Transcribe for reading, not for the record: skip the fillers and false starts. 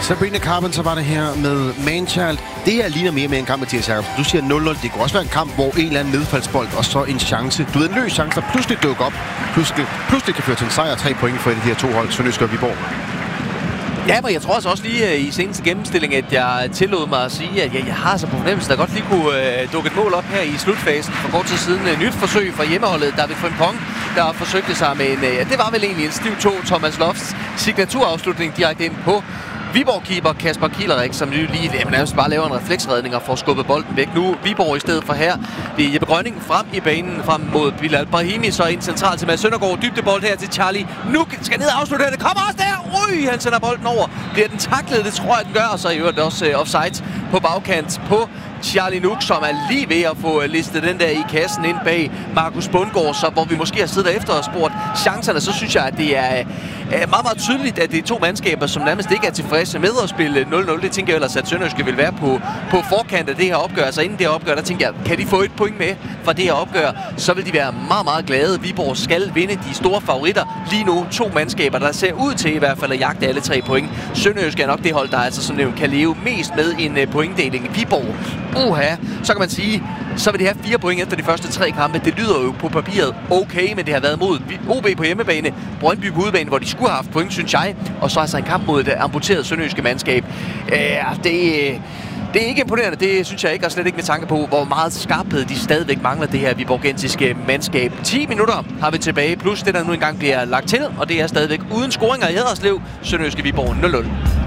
Sabrina Carpenter var det her med Manchild. Det her ligner mere med en kamp, Mathias Jacobsen. Du siger 0-0. Det kunne også være en kamp, hvor en eller anden nedfaldsbold og så en chance. Du ved, en løs chance, der pludselig dukker op. Pludselig kan føre til en sejr og 3 point for et af de her to hold, Sønderjyske og Viborg. Ja, men jeg tror også lige i seneste gennemstilling, at jeg tillod mig at sige, at jeg har så på fornemmelsen, at der godt lige kunne dukke et mål op her i slutfasen. For kort tid siden nyt forsøg fra hjemmeholdet, David Frimpong, der forsøgte sig med en, det var vel egentlig en stiv 2 Thomas Lofts signaturafslutning direkte ind på Viborg-keeper Kasper Kielerik, som lige nærmest bare laver en refleksredning og får skubbet bolden væk. Nu Viborg i stedet for her. Det er Jeppe Grønning frem i banen, frem mod Bilal Brahimi, så ind centralt til Mads Søndergaard. Dybdebold her til Charlie. Nu skal ned og afslutte her. Det kommer også der. Han sender bolden over. Bliver den taklet? Det tror jeg, den gør. Og så i øvrigt også offside på bagkant på Charlie Nuk, som er lige ved at få listet den der i kassen ind bag Markus Bundgaard, så hvor vi måske har siddet efter og spurgt chancerne, så synes jeg, at det er meget, meget tydeligt, at det er to mandskaber, som nærmest ikke er tilfredse med at spille 0-0. Det tænker jeg ellers, at Sønderjyske vil være på forkant af det her opgør. Altså inden det her opgør, der tænker jeg, kan de få et point med fra det her opgør, så vil de være meget, meget glade. Viborg skal vinde, de store favoritter. Lige nu to mandskaber, der ser ud til i hvert fald at jagte alle 3 point. Sønderjyske er nok det hold, der altså som nævnt kan leve mest med en pointdeling. Viborg, så kan man sige, så vil det have 4 point efter de første 3 kampe. Det lyder jo på papiret okay, men det har været mod OB på hjemmebane, Brøndby på udebane, hvor de skulle have haft point, synes jeg. Og så altså en kamp mod et amputeret sønderjyske mandskab. Det er ikke imponerende, det synes jeg ikke, og slet ikke med tanke på, hvor meget skarphed de stadigvæk mangler det her viborgensiske mandskab. 10 minutter har vi tilbage, plus det der nu engang bliver lagt til, og det er stadigvæk uden scoringer i Haderslev. Sønderjyske Viborg 0-0.